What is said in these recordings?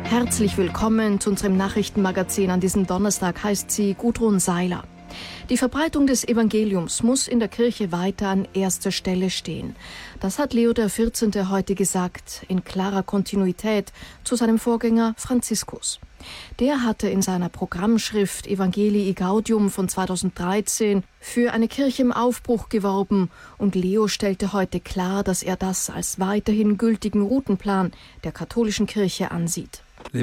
Herzlich willkommen zu unserem Nachrichtenmagazin. An diesem Donnerstag heißt sie Gudrun Seiler. Die Verbreitung des Evangeliums muss in der Kirche weiter an erster Stelle stehen. Das hat Leo XIV. Heute gesagt, in klarer Kontinuität zu seinem Vorgänger Franziskus. Der hatte in seiner Programmschrift Evangelii Gaudium von 2013 für eine Kirche im Aufbruch geworben und Leo stellte heute klar, dass er das als weiterhin gültigen Routenplan der katholischen Kirche ansieht. Die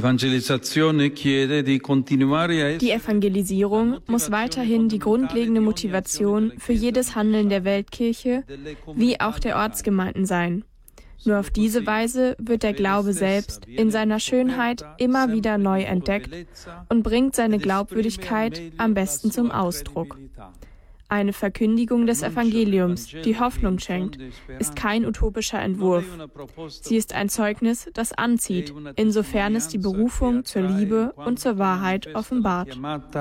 Evangelisierung muss weiterhin die grundlegende Motivation für jedes Handeln der Weltkirche wie auch der Ortsgemeinden sein. Nur auf diese Weise wird der Glaube selbst in seiner Schönheit immer wieder neu entdeckt und bringt seine Glaubwürdigkeit am besten zum Ausdruck. Eine Verkündigung des Evangeliums, die Hoffnung schenkt, ist kein utopischer Entwurf. Sie ist ein Zeugnis, das anzieht, insofern es die Berufung zur Liebe und zur Wahrheit offenbart.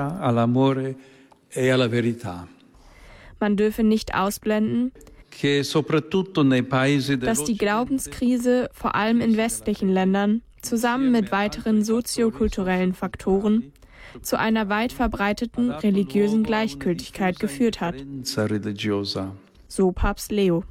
Man dürfe nicht ausblenden, dass die Glaubenskrise vor allem in westlichen Ländern zusammen mit weiteren soziokulturellen Faktoren zu einer weit verbreiteten religiösen Gleichgültigkeit geführt hat. So Papst Leo.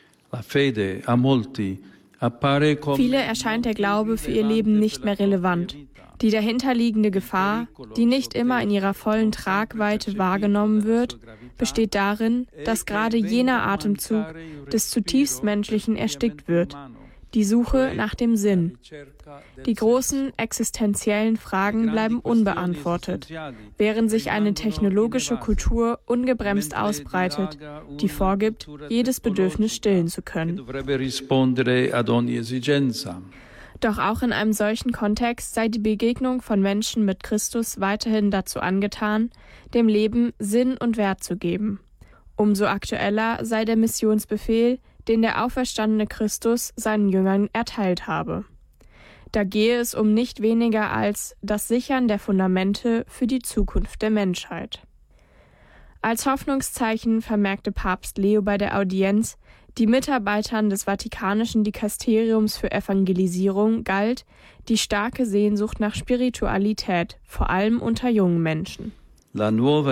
Viele erscheint der Glaube für ihr Leben nicht mehr relevant. Die dahinterliegende Gefahr, die nicht immer in ihrer vollen Tragweite wahrgenommen wird, besteht darin, dass gerade jener Atemzug des zutiefst Menschlichen erstickt wird. Die Suche nach dem Sinn. Die großen existenziellen Fragen bleiben unbeantwortet, während sich eine technologische Kultur ungebremst ausbreitet, die vorgibt, jedes Bedürfnis stillen zu können. Doch auch in einem solchen Kontext sei die Begegnung von Menschen mit Christus weiterhin dazu angetan, dem Leben Sinn und Wert zu geben. Umso aktueller sei der Missionsbefehl, den der auferstandene Christus seinen Jüngern erteilt habe. Da gehe es um nicht weniger als das Sichern der Fundamente für die Zukunft der Menschheit. Als Hoffnungszeichen vermerkte Papst Leo bei der Audienz, die Mitarbeitern des Vatikanischen Dikasteriums für Evangelisierung galt die starke Sehnsucht nach Spiritualität, vor allem unter jungen Menschen. Die neue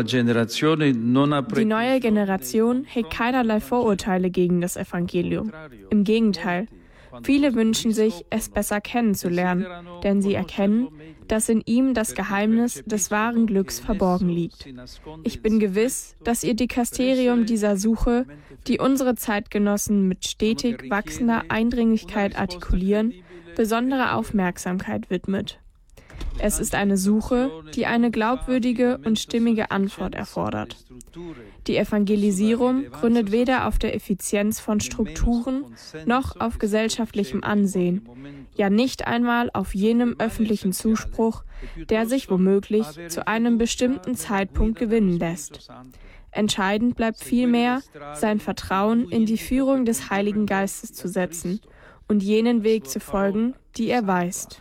Generation hegt keinerlei Vorurteile gegen das Evangelium. Im Gegenteil, viele wünschen sich, es besser kennenzulernen, denn sie erkennen, dass in ihm das Geheimnis des wahren Glücks verborgen liegt. Ich bin gewiss, dass ihr Dikasterium dieser Suche, die unsere Zeitgenossen mit stetig wachsender Eindringlichkeit artikulieren, besondere Aufmerksamkeit widmet. Es ist eine Suche, die eine glaubwürdige und stimmige Antwort erfordert. Die Evangelisierung gründet weder auf der Effizienz von Strukturen noch auf gesellschaftlichem Ansehen, ja nicht einmal auf jenem öffentlichen Zuspruch, der sich womöglich zu einem bestimmten Zeitpunkt gewinnen lässt. Entscheidend bleibt vielmehr, sein Vertrauen in die Führung des Heiligen Geistes zu setzen und jenen Weg zu folgen, die er weist.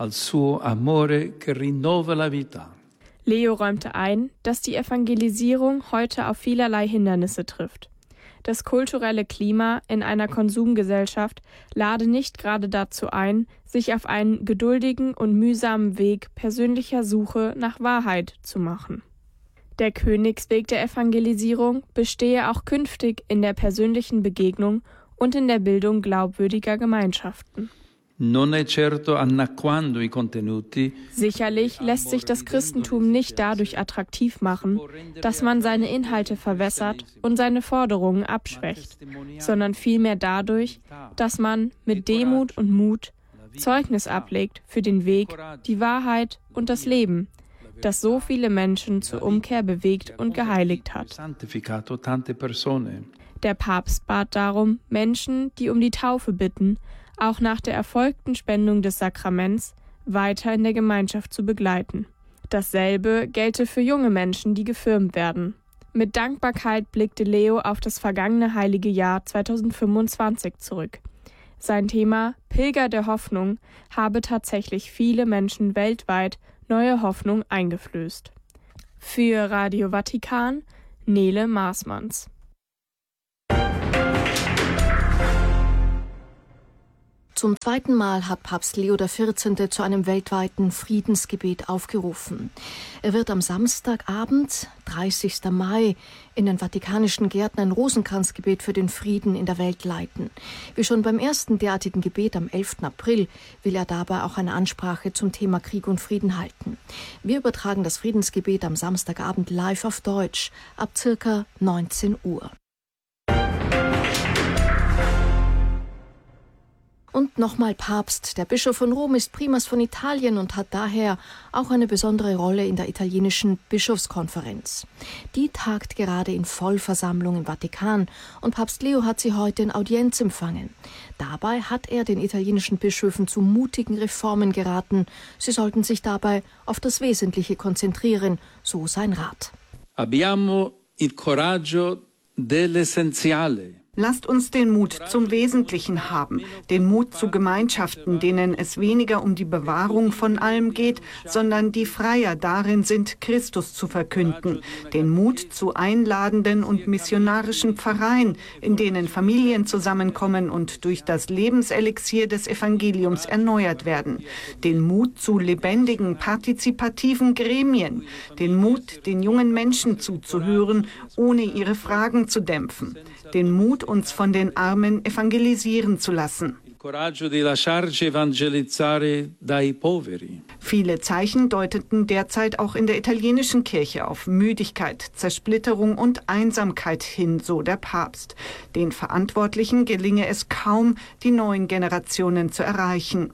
Leo räumte ein, dass die Evangelisierung heute auf vielerlei Hindernisse trifft. Das kulturelle Klima in einer Konsumgesellschaft lade nicht gerade dazu ein, sich auf einen geduldigen und mühsamen Weg persönlicher Suche nach Wahrheit zu machen. Der Königsweg der Evangelisierung bestehe auch künftig in der persönlichen Begegnung und in der Bildung glaubwürdiger Gemeinschaften. Sicherlich lässt sich das Christentum nicht dadurch attraktiv machen, dass man seine Inhalte verwässert und seine Forderungen abschwächt, sondern vielmehr dadurch, dass man mit Demut und Mut Zeugnis ablegt für den Weg, die Wahrheit und das Leben, das so viele Menschen zur Umkehr bewegt und geheiligt hat. Der Papst bat darum, Menschen, die um die Taufe bitten, auch nach der erfolgten Spendung des Sakraments weiter in der Gemeinschaft zu begleiten. Dasselbe gelte für junge Menschen, die gefirmt werden. Mit Dankbarkeit blickte Leo auf das vergangene heilige Jahr 2025 zurück. Sein Thema Pilger der Hoffnung habe tatsächlich viele Menschen weltweit neue Hoffnung eingeflößt. Für Radio Vatikan, Nele Maßmanns. Zum zweiten Mal hat Papst Leo XIV. Zu einem weltweiten Friedensgebet aufgerufen. Er wird am Samstagabend, 30. Mai, in den Vatikanischen Gärten ein Rosenkranzgebet für den Frieden in der Welt leiten. Wie schon beim ersten derartigen Gebet am 11. April will er dabei auch eine Ansprache zum Thema Krieg und Frieden halten. Wir übertragen das Friedensgebet am Samstagabend live auf Deutsch ab ca. 19 Uhr. Und nochmal Papst. Der Bischof von Rom ist Primas von Italien und hat daher auch eine besondere Rolle in der italienischen Bischofskonferenz. Die tagt gerade in Vollversammlung im Vatikan und Papst Leo hat sie heute in Audienz empfangen. Dabei hat er den italienischen Bischöfen zu mutigen Reformen geraten. Sie sollten sich dabei auf das Wesentliche konzentrieren, so sein Rat. Abbiamo il coraggio dell'essenziale. Lasst uns den Mut zum Wesentlichen haben, den Mut zu Gemeinschaften, denen es weniger um die Bewahrung von allem geht, sondern die freier darin sind, Christus zu verkünden, den Mut zu einladenden und missionarischen Pfarreien, in denen Familien zusammenkommen und durch das Lebenselixier des Evangeliums erneuert werden, den Mut zu lebendigen, partizipativen Gremien, den Mut, den jungen Menschen zuzuhören, ohne ihre Fragen zu dämpfen, den Mut, uns von den Armen evangelisieren zu lassen. Viele Zeichen deuteten derzeit auch in der italienischen Kirche auf Müdigkeit, Zersplitterung und Einsamkeit hin, so der Papst. Den Verantwortlichen gelinge es kaum, die neuen Generationen zu erreichen.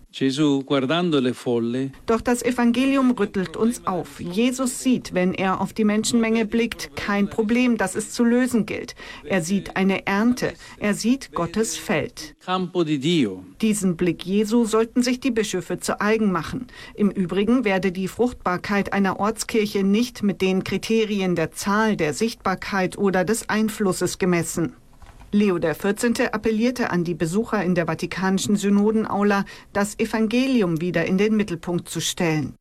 Doch das Evangelium rüttelt uns auf. Jesus sieht, wenn er auf die Menschenmenge blickt, kein Problem, das es zu lösen gilt. Er sieht eine Ernte, er sieht Gottes Feld. Diesen Blick Jesu sollten sich die Bischöfe zu eigen machen. Im Übrigen werde die Fruchtbarkeit einer Ortskirche nicht mit den Kriterien der Zahl, der Sichtbarkeit oder des Einflusses gemessen. Leo XIV. Appellierte an die Besucher in der Vatikanischen Synodenaula, das Evangelium wieder in den Mittelpunkt zu stellen.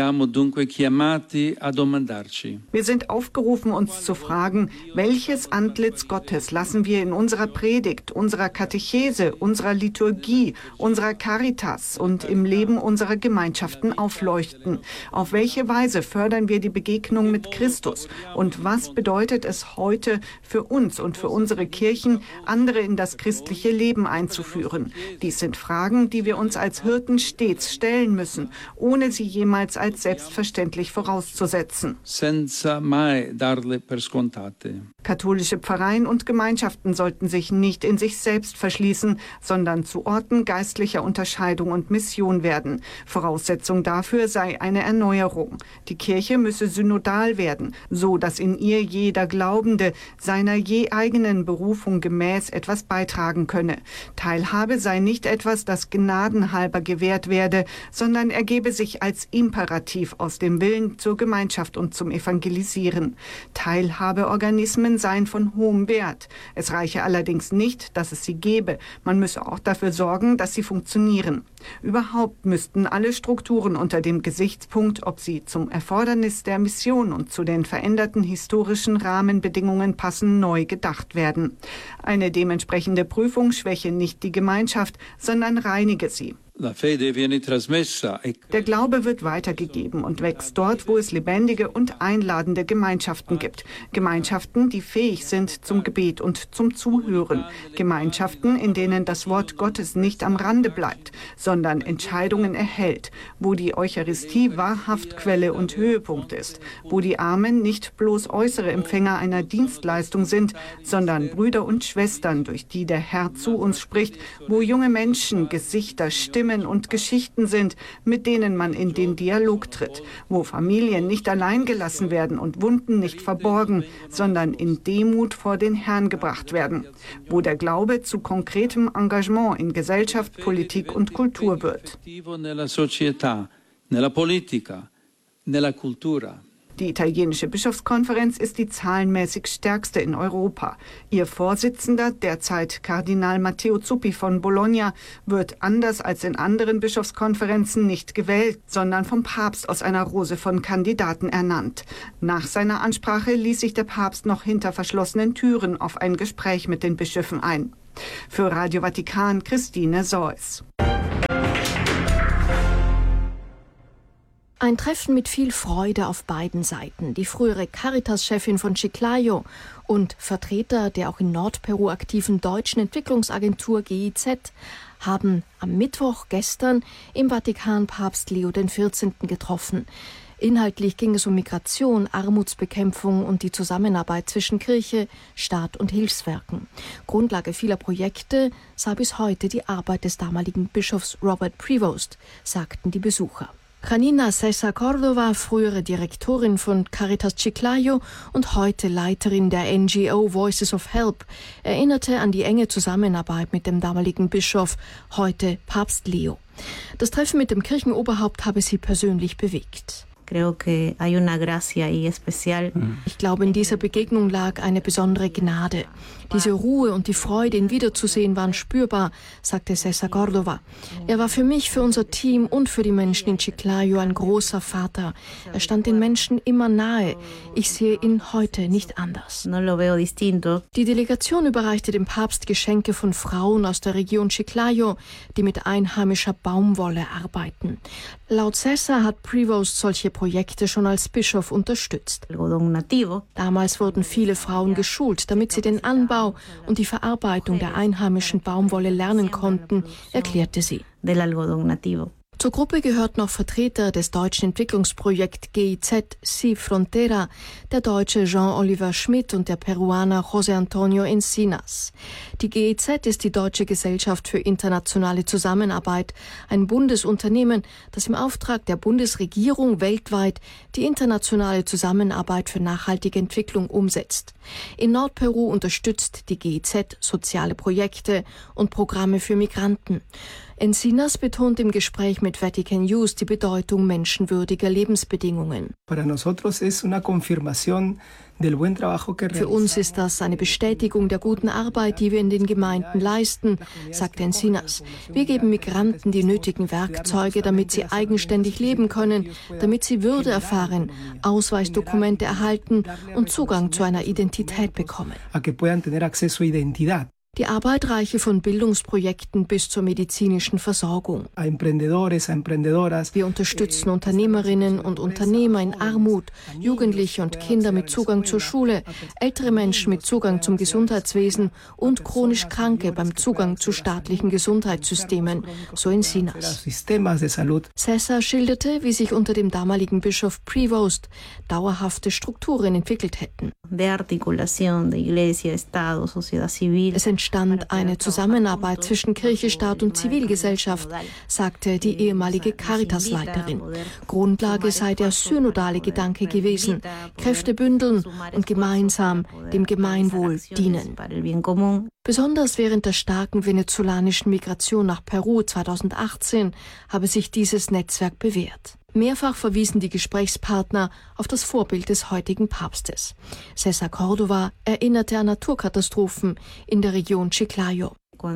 Wir sind aufgerufen, uns zu fragen, welches Antlitz Gottes lassen wir in unserer Predigt, unserer Katechese, unserer Liturgie, unserer Caritas und im Leben unserer Gemeinschaften aufleuchten? Auf welche Weise fördern wir die Begegnung mit Christus? Und was bedeutet es heute für uns und für unsere Kirchen, andere in das christliche Leben einzuführen? Dies sind Fragen, die wir uns als Hirten stets stellen müssen, ohne sie jemals als selbstverständlich vorauszusetzen. Katholische Pfarreien und Gemeinschaften sollten sich nicht in sich selbst verschließen, sondern zu Orten geistlicher Unterscheidung und Mission werden. Voraussetzung dafür sei eine Erneuerung. Die Kirche müsse synodal werden, so dass in ihr jeder Glaubende seiner je eigenen Berufung gemäß etwas beitragen könne. Teilhabe sei nicht etwas, das gnadenhalber gewährt werde, sondern ergebe sich als Imperativ aus dem Willen zur Gemeinschaft und zum Evangelisieren. Teilhabeorganismen seien von hohem Wert. Es reiche allerdings nicht, dass es sie gebe. Man müsse auch dafür sorgen, dass sie funktionieren. Überhaupt müssten alle Strukturen unter dem Gesichtspunkt, ob sie zum Erfordernis der Mission und zu den veränderten historischen Rahmenbedingungen passen, neu gedacht werden. Eine dementsprechende Prüfung schwäche nicht die Gemeinschaft, sondern reinige sie. Der Glaube wird weitergegeben und wächst dort, wo es lebendige und einladende Gemeinschaften gibt. Gemeinschaften, die fähig sind zum Gebet und zum Zuhören. Gemeinschaften, in denen das Wort Gottes nicht am Rande bleibt, sondern Entscheidungen erhält. Wo die Eucharistie wahrhaft Quelle und Höhepunkt ist. Wo die Armen nicht bloß äußere Empfänger einer Dienstleistung sind, sondern Brüder und Schwestern, durch die der Herr zu uns spricht. Wo junge Menschen, Gesichter, Stimmen und Geschichten sind, mit denen man in den Dialog tritt, wo Familien nicht allein gelassen werden und Wunden nicht verborgen, sondern in Demut vor den Herrn gebracht werden, wo der Glaube zu konkretem Engagement in Gesellschaft, Politik und Kultur wird. Die italienische Bischofskonferenz ist die zahlenmäßig stärkste in Europa. Ihr Vorsitzender, derzeit Kardinal Matteo Zuppi von Bologna, wird anders als in anderen Bischofskonferenzen nicht gewählt, sondern vom Papst aus einer Rose von Kandidaten ernannt. Nach seiner Ansprache ließ sich der Papst noch hinter verschlossenen Türen auf ein Gespräch mit den Bischöfen ein. Für Radio Vatikan, Christine Seus. Ein Treffen mit viel Freude auf beiden Seiten. Die frühere Caritas-Chefin von Chiclayo und Vertreter der auch in Nordperu aktiven deutschen Entwicklungsagentur GIZ haben am Mittwoch gestern im Vatikan Papst Leo XIV. Getroffen. Inhaltlich ging es um Migration, Armutsbekämpfung und die Zusammenarbeit zwischen Kirche, Staat und Hilfswerken. Grundlage vieler Projekte sei bis heute die Arbeit des damaligen Bischofs Robert Prevost, sagten die Besucher. Janina César Córdoba, frühere Direktorin von Caritas Chiclayo und heute Leiterin der NGO Voices of Help, erinnerte an die enge Zusammenarbeit mit dem damaligen Bischof, heute Papst Leo. Das Treffen mit dem Kirchenoberhaupt habe sie persönlich bewegt. Ich glaube, in dieser Begegnung lag eine besondere Gnade. Diese Ruhe und die Freude, ihn wiederzusehen, waren spürbar, sagte César Córdoba. Er war für mich, für unser Team und für die Menschen in Chiclayo ein großer Vater. Er stand den Menschen immer nahe. Ich sehe ihn heute nicht anders. Die Delegation überreichte dem Papst Geschenke von Frauen aus der Region Chiclayo, die mit einheimischer Baumwolle arbeiten. Laut César hat Prevost solche Projekte schon als Bischof unterstützt. Damals wurden viele Frauen geschult, damit sie den Anbau und die Verarbeitung der einheimischen Baumwolle lernen konnten, erklärte sie. Zur Gruppe gehört noch Vertreter des deutschen Entwicklungsprojekts GIZ Sin Frontera, der Deutsche Jean-Oliver Schmidt und der Peruaner José Antonio Encinas. Die GIZ ist die Deutsche Gesellschaft für internationale Zusammenarbeit, ein Bundesunternehmen, das im Auftrag der Bundesregierung weltweit die internationale Zusammenarbeit für nachhaltige Entwicklung umsetzt. In Nordperu unterstützt die GIZ soziale Projekte und Programme für Migranten. Encinas betont im Gespräch mit Vatican News die Bedeutung menschenwürdiger Lebensbedingungen. Für uns ist das eine Bestätigung der guten Arbeit, die wir in den Gemeinden leisten, sagt Encinas. Wir geben Migranten die nötigen Werkzeuge, damit sie eigenständig leben können, damit sie Würde erfahren, Ausweisdokumente erhalten und Zugang zu einer Identität bekommen. Die Arbeit reiche von Bildungsprojekten bis zur medizinischen Versorgung. Wir unterstützen Unternehmerinnen und Unternehmer in Armut, Jugendliche und Kinder mit Zugang zur Schule, ältere Menschen mit Zugang zum Gesundheitswesen und chronisch Kranke beim Zugang zu staatlichen Gesundheitssystemen, so Encinas. César schilderte, wie sich unter dem damaligen Bischof Prevost dauerhafte Strukturen entwickelt hätten. Es entstand eine Zusammenarbeit zwischen Kirche, Staat und Zivilgesellschaft, sagte die ehemalige Caritas-Leiterin. Grundlage sei der synodale Gedanke gewesen, Kräfte bündeln und gemeinsam dem Gemeinwohl dienen. Besonders während der starken venezolanischen Migration nach Peru 2018 habe sich dieses Netzwerk bewährt. Mehrfach verwiesen die Gesprächspartner auf das Vorbild des heutigen Papstes. César Córdoba erinnerte an Naturkatastrophen in der Region Chiclayo.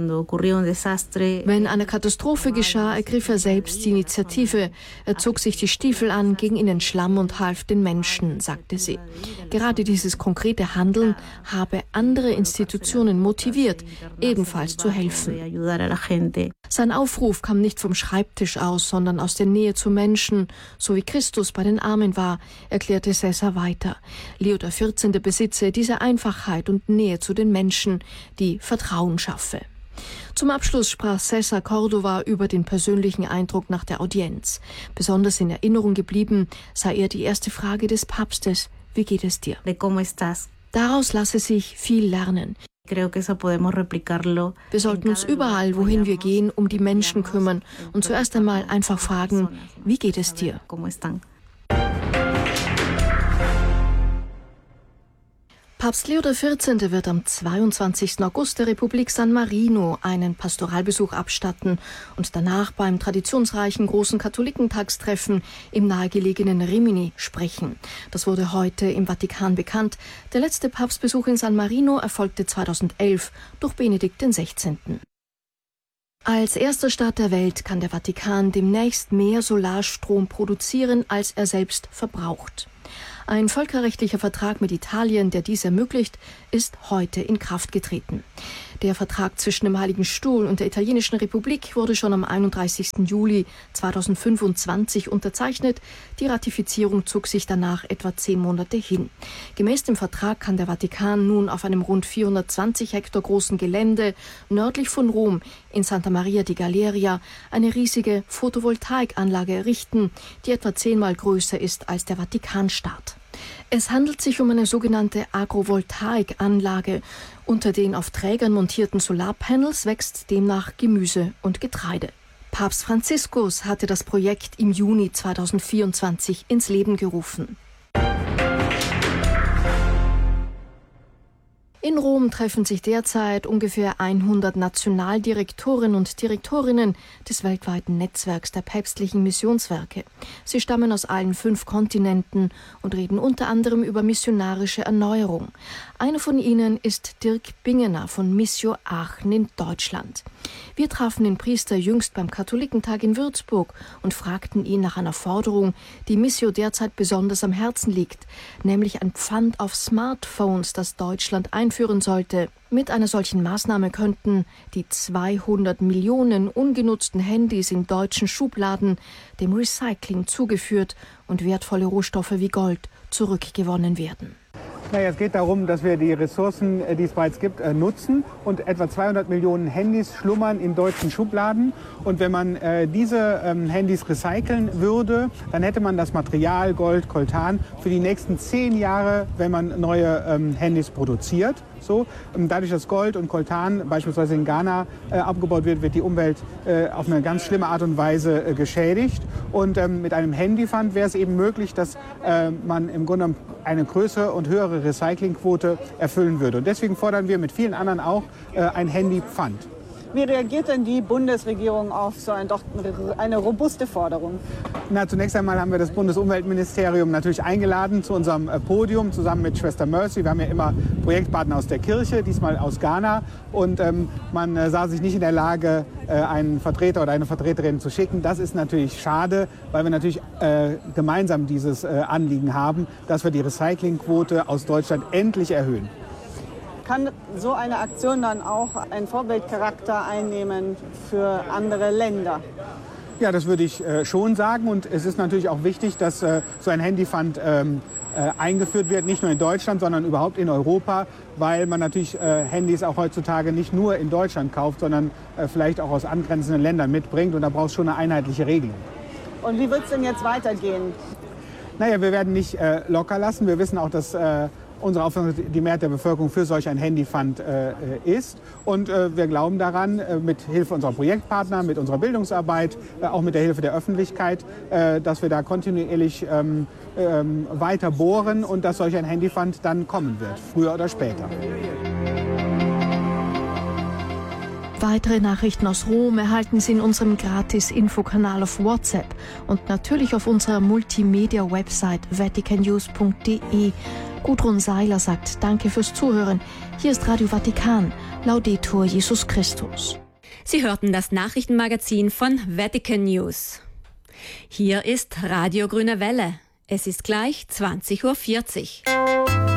Wenn eine Katastrophe geschah, ergriff er selbst die Initiative. Er zog sich die Stiefel an, ging in den Schlamm und half den Menschen, sagte sie. Gerade dieses konkrete Handeln habe andere Institutionen motiviert, ebenfalls zu helfen. Sein Aufruf kam nicht vom Schreibtisch aus, sondern aus der Nähe zu Menschen, so wie Christus bei den Armen war, erklärte César weiter. Leo XIV. Besitze diese Einfachheit und Nähe zu den Menschen, die Vertrauen schaffe. Zum Abschluss sprach César Córdoba über den persönlichen Eindruck nach der Audienz. Besonders in Erinnerung geblieben sei ihr die erste Frage des Papstes: Wie geht es dir? Daraus lasse sich viel lernen. Wir sollten uns überall, wohin wir gehen, um die Menschen kümmern und zuerst einmal einfach fragen: Wie geht es dir? Papst Leo XIV. Wird am 22. August der Republik San Marino einen Pastoralbesuch abstatten und danach beim traditionsreichen großen Katholikentagstreffen im nahegelegenen Rimini sprechen. Das wurde heute im Vatikan bekannt. Der letzte Papstbesuch in San Marino erfolgte 2011 durch Benedikt XVI. Als erster Staat der Welt kann der Vatikan demnächst mehr Solarstrom produzieren, als er selbst verbraucht. Ein völkerrechtlicher Vertrag mit Italien, der dies ermöglicht, ist heute in Kraft getreten. Der Vertrag zwischen dem Heiligen Stuhl und der Italienischen Republik wurde schon am 31. Juli 2025 unterzeichnet. Die Ratifizierung zog sich danach etwa 10 Monate hin. Gemäß dem Vertrag kann der Vatikan nun auf einem rund 420 Hektar großen Gelände nördlich von Rom in Santa Maria di Galeria eine riesige Photovoltaikanlage errichten, die etwa 10-mal größer ist als der Vatikanstaat. Es handelt sich um eine sogenannte Agrovoltaikanlage. Unter den auf Trägern montierten Solarpanels wächst demnach Gemüse und Getreide. Papst Franziskus hatte das Projekt im Juni 2024 ins Leben gerufen. In Rom treffen sich derzeit ungefähr 100 Nationaldirektorinnen und Direktorinnen des weltweiten Netzwerks der päpstlichen Missionswerke. Sie stammen aus allen 5 Kontinenten und reden unter anderem über missionarische Erneuerung. Einer von ihnen ist Dirk Bingener von Missio Aachen in Deutschland. Wir trafen den Priester jüngst beim Katholikentag in Würzburg und fragten ihn nach einer Forderung, die Missio derzeit besonders am Herzen liegt, nämlich ein Pfand auf Smartphones, das Deutschland einführen sollte. Mit einer solchen Maßnahme könnten die 200 Millionen ungenutzten Handys in deutschen Schubladen dem Recycling zugeführt und wertvolle Rohstoffe wie Gold zurückgewonnen werden. Naja, es geht darum, dass wir die Ressourcen, die es bereits gibt, nutzen. Und etwa 200 Millionen Handys schlummern in deutschen Schubladen. Und wenn man diese Handys recyceln würde, dann hätte man das Material Gold, Coltan für die nächsten 10 Jahre, wenn man neue Handys produziert. So, dadurch, dass Gold und Coltan beispielsweise in Ghana abgebaut wird, wird die Umwelt auf eine ganz schlimme Art und Weise geschädigt. Und mit einem Handypfand wäre es eben möglich, dass man im Grunde eine größere und höhere Recyclingquote erfüllen würde. Und deswegen fordern wir mit vielen anderen auch ein Handypfand. Wie reagiert denn die Bundesregierung auf so eine robuste Forderung? Na, zunächst einmal haben wir das Bundesumweltministerium natürlich eingeladen zu unserem Podium zusammen mit Schwester Mercy. Wir haben ja immer Projektpartner aus der Kirche, diesmal aus Ghana. Und man sah sich nicht in der Lage, einen Vertreter oder eine Vertreterin zu schicken. Das ist natürlich schade, weil wir natürlich gemeinsam dieses Anliegen haben, dass wir die Recyclingquote aus Deutschland endlich erhöhen. Kann so eine Aktion dann auch einen Vorbildcharakter einnehmen für andere Länder? Ja, das würde ich schon sagen. Und es ist natürlich auch wichtig, dass so ein Handypfand eingeführt wird, nicht nur in Deutschland, sondern überhaupt in Europa, weil man natürlich Handys auch heutzutage nicht nur in Deutschland kauft, sondern vielleicht auch aus angrenzenden Ländern mitbringt. Und da braucht es schon eine einheitliche Regelung. Und wie wird es denn jetzt weitergehen? Naja, wir werden nicht locker lassen. Wir wissen auch, dass unsere Auffassung die Mehrheit der Bevölkerung für solch ein Handypfand ist. Und wir glauben daran, mit Hilfe unserer Projektpartner, mit unserer Bildungsarbeit, auch mit der Hilfe der Öffentlichkeit, dass wir da kontinuierlich weiter bohren und dass solch ein Handypfand dann kommen wird, früher oder später. Weitere Nachrichten aus Rom erhalten Sie in unserem Gratis-Infokanal auf WhatsApp und natürlich auf unserer Multimedia-Website vaticannews.de. Gudrun Seiler sagt Danke fürs Zuhören. Hier ist Radio Vatikan. Laudetur Jesus Christus. Sie hörten das Nachrichtenmagazin von Vatican News. Hier ist Radio Grüne Welle. Es ist gleich 20:40 Uhr.